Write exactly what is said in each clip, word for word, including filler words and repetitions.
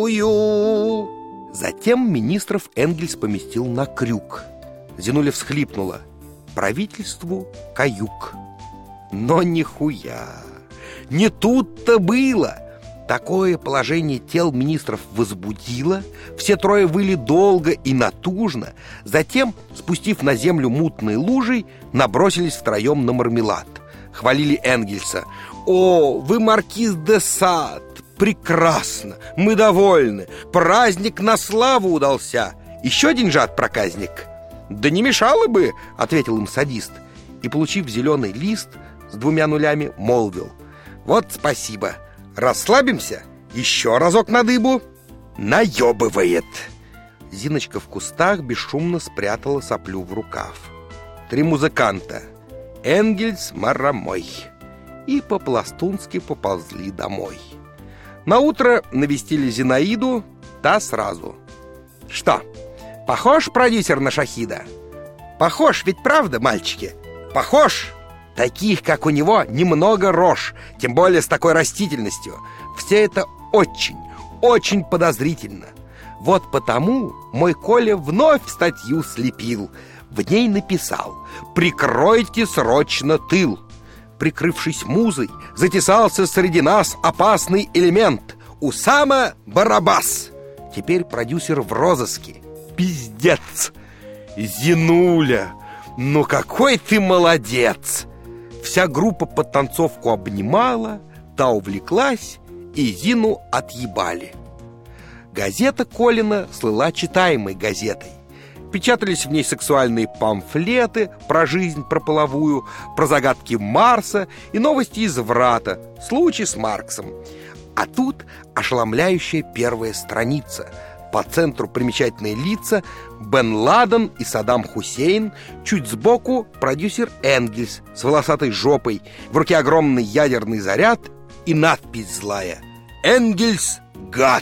Здравствуй! Затем министров Энгельс поместил на крюк. Зинуля всхлипнула. Правительству каюк. Но нихуя! Не тут-то было! Такое положение тел министров возбудило. Все трое выли долго и натужно. Затем, спустив на землю мутной лужей, набросились втроем на мармелад. Хвалили Энгельса. «О, вы маркиз де Сад! Прекрасно! Мы довольны! Праздник на славу удался! Еще деньжат, проказник!» «Да не мешало бы!» — ответил им садист. И, получив зеленый лист с двумя нулями, молвил: «Вот спасибо! Расслабимся? Еще разок на дыбу!» Наебывает. Зиночка в кустах бесшумно спрятала соплю в рукав. Три музыканта — Энгельс, Марамой — и по-пластунски поползли домой. Наутро навестили Зинаиду, та сразу: «Что, похож продюсер на Шахида?» «Похож, ведь правда, мальчики? Похож! Таких, как у него, немного рож, тем более с такой растительностью. Все это очень, очень подозрительно. Вот потому мой Коля вновь статью слепил. В ней написал: «Прикройте срочно тыл». Прикрывшись музой, затесался среди нас опасный элемент — Усама Барабас. Теперь продюсер в розыске. Пиздец! Зинуля, ну какой ты молодец! Вся группа подтанцовку обнимала, та увлеклась, и Зину отъебали. Газета Колина слыла читаемой газетой. Печатались в ней сексуальные памфлеты про жизнь, про половую, про загадки Марса и новости из Врата, случай с Марксом. А тут ошеломляющая первая страница. По центру примечательные лица: Бен Ладен и Саддам Хусейн. Чуть сбоку продюсер Энгельс с волосатой жопой, в руке огромный ядерный заряд и надпись злая: «Энгельс, гад!».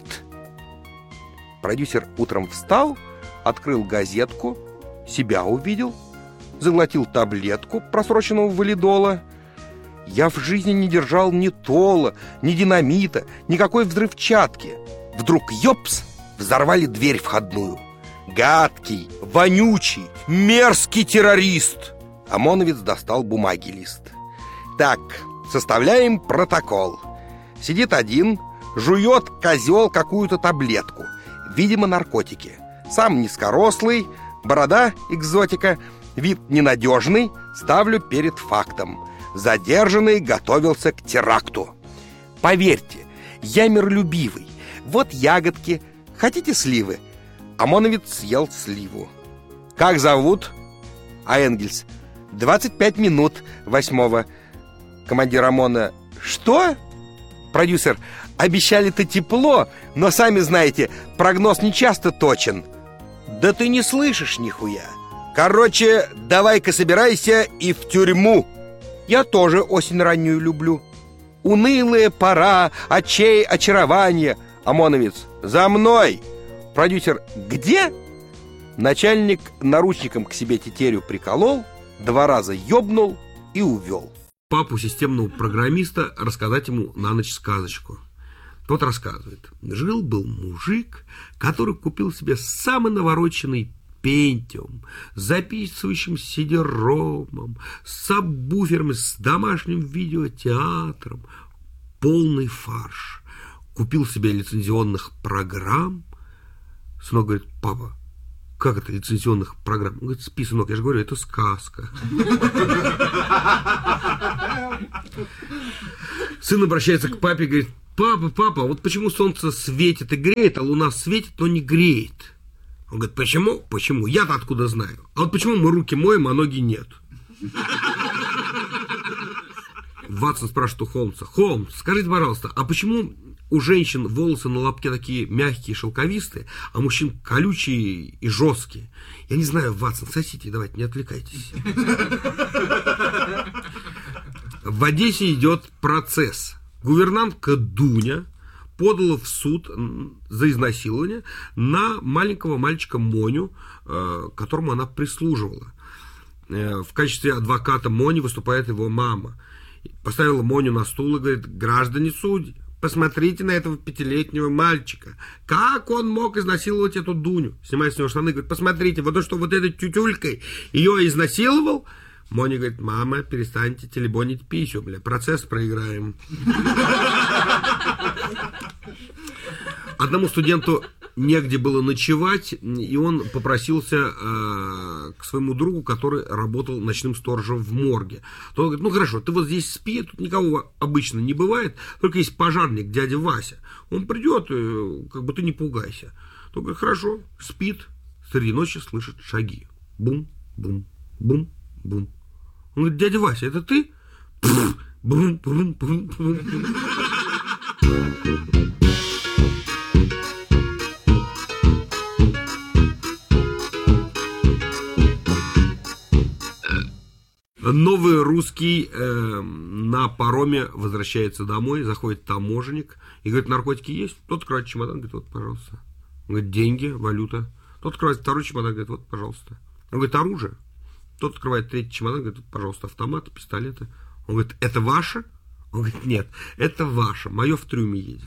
Продюсер утром встал, открыл газетку, себя увидел, заглотил таблетку просроченного валидола. Я в жизни не держал ни тола, ни динамита, никакой взрывчатки. Вдруг ёпс! Взорвали дверь входную. Гадкий, вонючий, мерзкий террорист. ОМОНовец достал бумаги лист. Так, составляем протокол. Сидит один, жует козел какую-то таблетку, видимо, наркотики. Сам низкорослый, борода экзотика, вид ненадежный. Ставлю перед фактом: задержанный готовился к теракту. Поверьте, я миролюбивый. Вот ягодки. Хотите сливы? ОМОНовец съел сливу. Как зовут? А Энгельс: двадцать пять минут восьмого. Командир ОМОНа: что? Продюсер: обещали-то тепло, но сами знаете, прогноз не часто точен. Да ты не слышишь нихуя. Короче, давай-ка собирайся и в тюрьму. Я тоже осень раннюю люблю. Унылая пора, очей очарования. ОМОНовец: за мной! Продюсер: где? Начальник наручником к себе тетерю приколол, два раза ёбнул и увел. Папу системного программиста рассказать ему на ночь сказочку. Тот рассказывает: жил-был мужик, который купил себе самый навороченный Пентиум с записывающим сидеромом, с сабвуферами, с домашним видеотеатром. Полный фарш. Купил себе лицензионных программ. Сынок говорит: папа, как это лицензионных программ? Он говорит: спи, сынок, я же говорю, это сказка. Сын обращается к папе и говорит: папа, папа, вот почему солнце светит и греет, а луна светит, но не греет? Он говорит: почему? Почему? Я-то откуда знаю? А вот почему мы руки моем, а ноги нет? Ватсон спрашивает у Холмса: Холмс, скажите, пожалуйста, а почему у женщин волосы на лобке такие мягкие, шелковистые, а у мужчин колючие и жесткие? Я не знаю, Ватсон, сосите, давайте, не отвлекайтесь. В Одессе идет процесс. Гувернантка Дуня подала в суд за изнасилование на маленького мальчика Моню, которому она прислуживала. В качестве адвоката Мони выступает его мама. Поставила Моню на стул и говорит: граждане судьи, посмотрите на этого пятилетнего мальчика. Как он мог изнасиловать эту Дуню? Снимает с него штаны, говорит, посмотрите, вот то, что вот этой тютюлькой ее изнасиловал. Моня говорит, мама, перестаньте телебонить писю, бля, процесс проиграем. Одному студенту негде было ночевать, и он попросился э, к своему другу, который работал ночным сторожем в морге. Тот говорит, ну хорошо, ты вот здесь спи, тут никого обычно не бывает, только есть пожарник, дядя Вася. Он придет, и, как бы ты не пугайся. Тот говорит, хорошо, спит, среди ночи слышит шаги. Бум, бум, бум, бум. Он говорит, дядя Вася, это ты? Бум, бум, бум, бум. Новый русский э, на пароме возвращается домой, заходит таможенник и говорит, наркотики есть? Тот открывает чемодан, говорит, вот, пожалуйста. Он говорит, деньги, валюта. Тот открывает второй чемодан, говорит, вот, пожалуйста. Он говорит, оружие. Тот открывает третий чемодан, говорит, вот, пожалуйста, автоматы, пистолеты. Он говорит, это ваше? Он говорит, нет, это ваше, мое в трюме едет.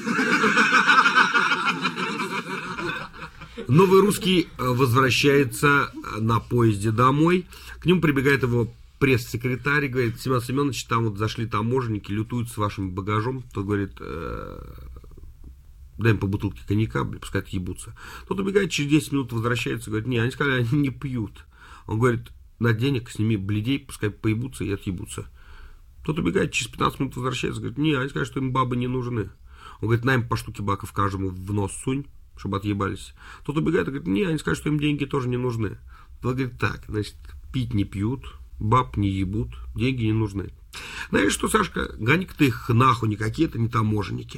Новый русский возвращается на поезде домой. К нему прибегает его пресс-секретарь, говорит, Семен Семенович, там вот зашли таможенники, лютуют с вашим багажом. Тот говорит, дай им по бутылке коньяка, пускай отъебутся. Тот убегает, через десять минут возвращается, говорит, не, они сказали, они не пьют. Он говорит, на денег сними бледей, пускай поебутся и отъебутся. Тот убегает, через пятнадцать минут возвращается, говорит, не, они сказали, что им бабы не нужны. Он говорит, на им по штуке баков каждому в нос сунь, чтобы отъебались. Тот убегает и говорит, не, они скажут, что им деньги тоже не нужны. Он говорит, так, значит, пить не пьют, баб не ебут, деньги не нужны. Знаешь что, Сашка, гони-ка ты их нахуй, никакие это не таможенники.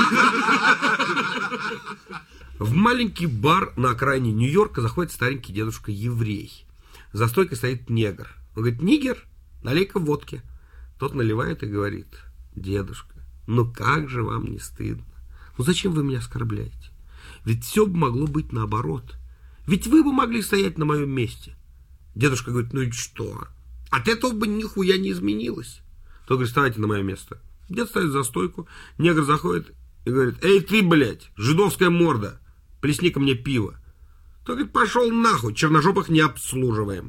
В маленький бар на окраине Нью-Йорка заходит старенький дедушка-еврей. За стойкой стоит негр. Он говорит, нигер, налей-ка водки. Тот наливает и говорит, дедушка, ну как же вам не стыдно? Ну зачем вы меня оскорбляете? Ведь все бы могло быть наоборот. Ведь вы бы могли стоять на моем месте. Дедушка говорит, ну и что? От этого бы нихуя не изменилось. Тот говорит, вставайте на мое место. Дед ставит за стойку, негр заходит и говорит, эй ты, блядь, жидовская морда, плесни ко мне пиво. Тот говорит, пошел нахуй, черножопых не обслуживаем.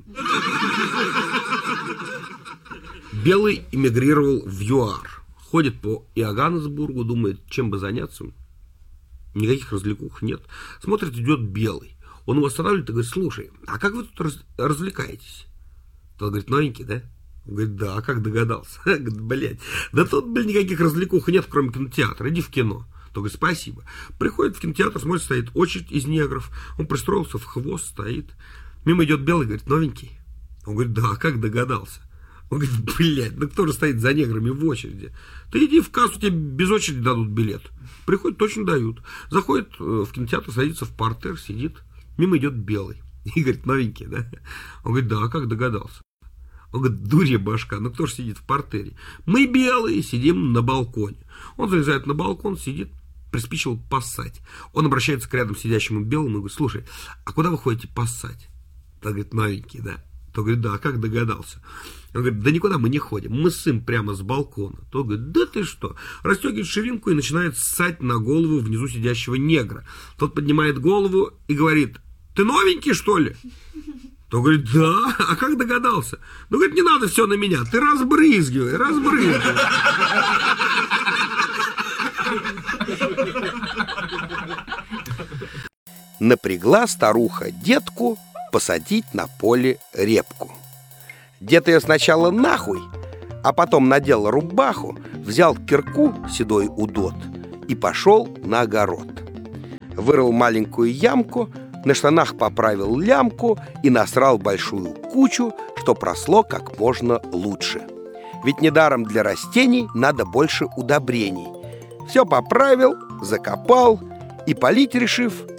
Белый эмигрировал в ЮАР. Ходит по Иоганнесбургу, думает, чем бы заняться. Никаких развлекух нет. Смотрит, идет белый. Он его останавливает и говорит, слушай, а как вы тут раз- развлекаетесь? Тот говорит, новенький, да? Он говорит, да, а как догадался? Говорит, блядь, да тут, блин, никаких развлекух нет, кроме кинотеатра, иди в кино. Тот говорит, спасибо. Приходит в кинотеатр, смотрит, стоит очередь из негров. Он пристроился в хвост, стоит. Мимо идет белый, говорит, новенький. Он говорит, да, а как догадался? Он говорит, блядь, ну кто же стоит за неграми в очереди? Ты иди в кассу, тебе без очереди дадут билет. Приходит, точно дают. Заходит в кинотеатр, садится в партер, сидит. Мимо идет белый. И говорит, новенький, да? Он говорит, да, а как догадался? Он говорит, дурья башка, ну кто же сидит в партере? Мы белые сидим на балконе. Он залезает на балкон, сидит, приспичил поссать. Он обращается к рядом сидящему белому и говорит, слушай, а куда вы ходите поссать? Тот говорит, новенький, да? Тот говорит, да, а как догадался? Он говорит, да никуда мы не ходим, мы ссым прямо с балкона. Тот говорит, да ты что? Расстегивает ширинку и начинает ссать на голову внизу сидящего негра. Тот поднимает голову и говорит, ты новенький, что ли? Тот говорит, да, а как догадался? Ну, говорит, не надо все на меня, ты разбрызгивай, разбрызгивай. Напрягла старуха детку посадить на поле репку. Дед ее сначала нахуй, а потом надел рубаху, взял кирку, седой удот, и пошел на огород. Вырыл маленькую ямку, на штанах поправил лямку и насрал большую кучу, что просло как можно лучше. Ведь недаром для растений надо больше удобрений. Все поправил, закопал и полить решив,